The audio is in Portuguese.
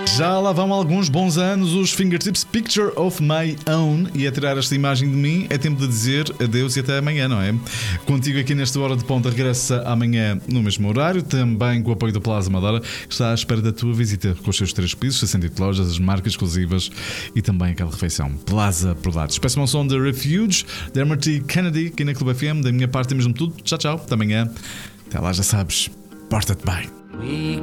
Já lá vão alguns bons anos os Fingertips Picture of My Own. E a tirar esta imagem de mim é tempo de dizer adeus e até amanhã, não é? Contigo aqui nesta Hora de Ponta, regressa amanhã no mesmo horário, também com o apoio da Plaza Amadora, que está à espera da tua visita com os seus 3 pisos, 68 lojas, as marcas exclusivas e também aquela refeição. Plaza Produtos. Peço-me um som de Refuge, de Dermot Kennedy, aqui na Clube FM. Da minha parte é mesmo tudo. Tchau, tchau. Até amanhã. Até lá, já sabes. Porta-te bem.